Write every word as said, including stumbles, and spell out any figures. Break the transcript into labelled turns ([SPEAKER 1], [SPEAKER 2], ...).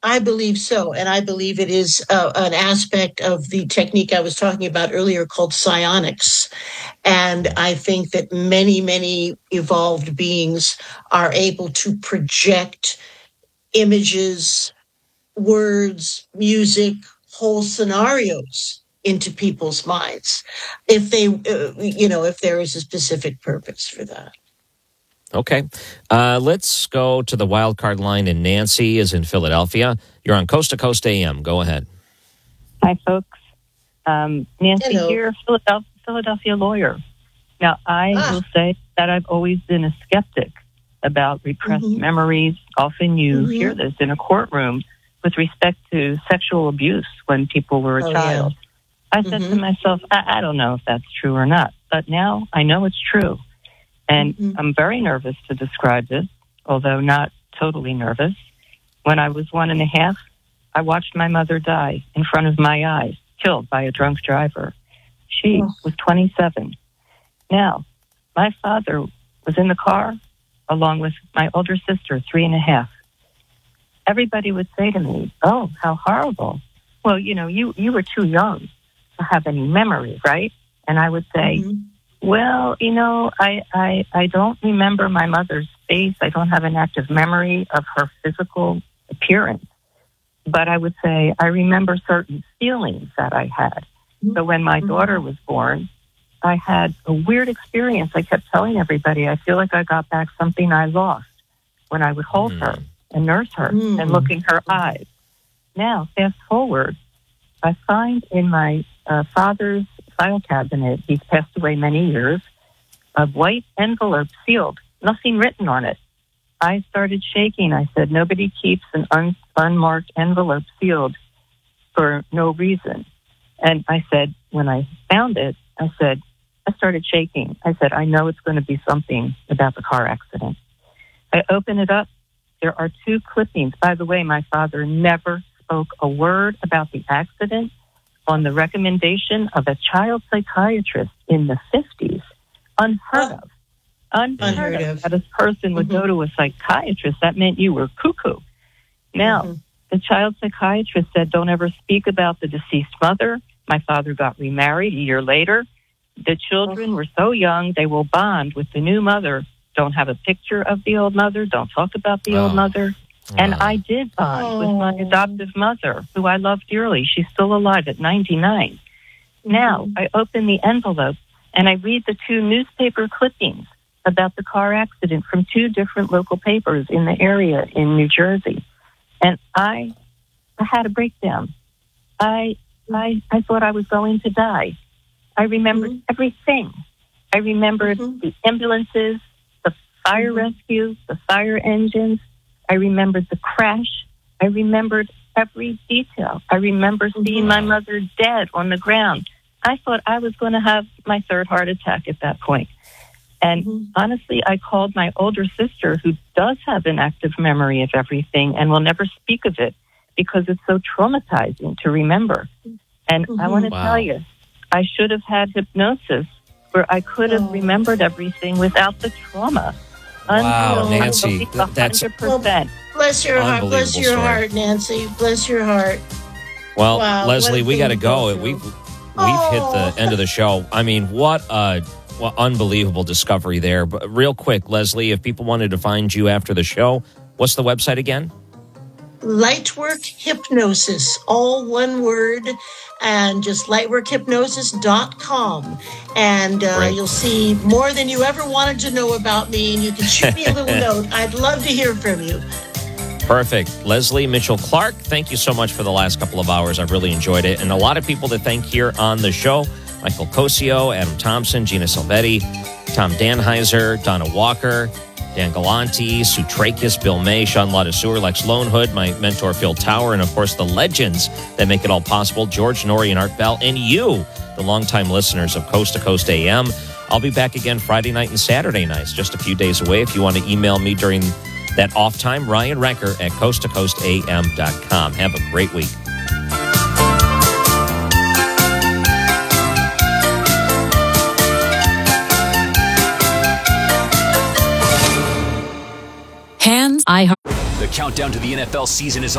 [SPEAKER 1] I believe so. And I believe it is uh, an aspect of the technique I was talking about earlier called psionics. And I think that many, many evolved beings are able to project images, words, music, whole scenarios into people's minds if they, uh, you know, if there is a specific purpose for that.
[SPEAKER 2] Okay. Uh, let's go to the wild card line, and Nancy is in Philadelphia. You're on Coast to Coast A M. Go ahead.
[SPEAKER 3] Hi, folks. Um, Nancy
[SPEAKER 1] Hello.
[SPEAKER 3] here, Philadelphia, Philadelphia lawyer. Now, I
[SPEAKER 1] Ah.
[SPEAKER 3] will say that I've always been a skeptic about repressed
[SPEAKER 1] Mhm.
[SPEAKER 3] memories. Often you
[SPEAKER 1] Mhm.
[SPEAKER 3] hear this in a courtroom with respect to sexual abuse when people were a
[SPEAKER 1] Oh,
[SPEAKER 3] child. I said to
[SPEAKER 1] Mhm.
[SPEAKER 3] myself, I-, I don't know if that's true or not, but now I know it's true. And
[SPEAKER 1] Mhm.
[SPEAKER 3] I'm very nervous to describe this, although not totally nervous. When I was one and a half, I watched my mother die in front of my eyes, killed by a drunk driver. She
[SPEAKER 1] Oh.
[SPEAKER 3] was twenty-seven. Now, my father was in the car along with my older sister, three and a half. Everybody would say to me, oh, how horrible. Well, you know, you, you were too young to have any memory, right? And I would say,
[SPEAKER 1] Mhm.
[SPEAKER 3] well, you know, I, I, I don't remember my mother's face. I don't have an active memory of her physical appearance. But I would say I remember certain feelings that I had. So when my
[SPEAKER 1] Mhm.
[SPEAKER 3] daughter was born, I had a weird experience. I kept telling everybody, I feel like I got back something I lost when I would hold
[SPEAKER 2] Mm.
[SPEAKER 3] her and nurse her
[SPEAKER 1] Mm.
[SPEAKER 3] and look in her eyes. Now, fast forward, I find in my uh, father's file cabinet, he's passed away many years, a white envelope sealed, nothing written on it. I started shaking. I said, nobody keeps an un- unmarked envelope sealed for no reason. And I said, when I found it, I said, I started shaking. I said, I know it's going to be something about the car accident. I open it up. There are two clippings. By the way, my father never spoke a word about the accident on the recommendation of a child psychiatrist in the fifties. Unheard of. Unheard,
[SPEAKER 1] Unheard
[SPEAKER 3] of.
[SPEAKER 1] of.
[SPEAKER 3] That a person would
[SPEAKER 1] Mhm.
[SPEAKER 3] go to a psychiatrist. That meant you were cuckoo. Now,
[SPEAKER 1] Mhm.
[SPEAKER 3] the child psychiatrist said, don't ever speak about the deceased mother. My father got remarried a year later. The children were so young, they will bond with the new mother. Don't have a picture of the old mother. Don't talk about the old
[SPEAKER 2] Oh.
[SPEAKER 3] mother. And
[SPEAKER 2] Oh.
[SPEAKER 3] I did bond with my
[SPEAKER 1] Oh.
[SPEAKER 3] adoptive mother, who I love dearly. She's still alive at ninety-nine. Now, I open the envelope and I read the two newspaper clippings about the car accident from two different local papers in the area in New Jersey. And I, I had a breakdown. I, I, I thought I was going to die. I remembered
[SPEAKER 1] Mhm.
[SPEAKER 3] everything. I remembered
[SPEAKER 1] Mhm.
[SPEAKER 3] the ambulances, the fire
[SPEAKER 1] Mhm.
[SPEAKER 3] rescue, the fire engines. I remembered the crash. I remembered every detail. I remember seeing my mother dead on the ground. I thought I was going to have my third heart attack at that point. And
[SPEAKER 1] Mhm.
[SPEAKER 3] honestly, I called my older sister, who does have an active memory of everything and will never speak of it because it's so traumatizing to remember. And I want to
[SPEAKER 2] Wow.
[SPEAKER 3] tell you, I should have had hypnosis where I could have
[SPEAKER 1] Oh.
[SPEAKER 3] remembered everything without the trauma.
[SPEAKER 2] Wow,
[SPEAKER 3] Unreal.
[SPEAKER 2] Nancy,
[SPEAKER 3] I believe
[SPEAKER 2] th- that's-
[SPEAKER 3] one hundred percent.
[SPEAKER 1] Bless your heart. Bless
[SPEAKER 2] Unbelievable
[SPEAKER 1] your
[SPEAKER 2] story.
[SPEAKER 1] heart, Nancy. Bless your heart.
[SPEAKER 2] Well,
[SPEAKER 1] Wow,
[SPEAKER 2] Leslie,
[SPEAKER 1] what a
[SPEAKER 2] we
[SPEAKER 1] thing
[SPEAKER 2] got to
[SPEAKER 1] to
[SPEAKER 2] go.
[SPEAKER 1] go through.
[SPEAKER 2] We've we've hit
[SPEAKER 1] Oh.
[SPEAKER 2] the end of the show. I mean, what a what unbelievable discovery there. But real quick, Leslie, if people wanted to find you after the show, what's the website again?
[SPEAKER 1] Lightwork Hypnosis, all one word, and just lightwork hypnosis dot com. And uh,
[SPEAKER 2] Great.
[SPEAKER 1] you'll see more than you ever wanted to know about me, and you can shoot me a little note. I'd love to hear from you.
[SPEAKER 2] Perfect. Leslie Mitchell Clark, thank you so much for the last couple of hours. I've really enjoyed it. And a lot of people to thank here on the show. Michael Cosio, Adam Thompson, Gina Silvetti, Tom Danheiser, Donna Walker, Dan Galanti, Sue Trachis, Bill May, Sean Ladesseur, Lex Lonehood, my mentor Phil Tower, and of course the legends that make it all possible, George Norrie and Art Bell, and you, the longtime listeners of Coast to Coast A M. I'll be back again Friday night and Saturday nights, just a few days away. If you want to email me during that off time, Ryan Recker at coast to coast a m dot com. Have a great week.
[SPEAKER 4] Hands, I
[SPEAKER 5] The countdown to the N F L season is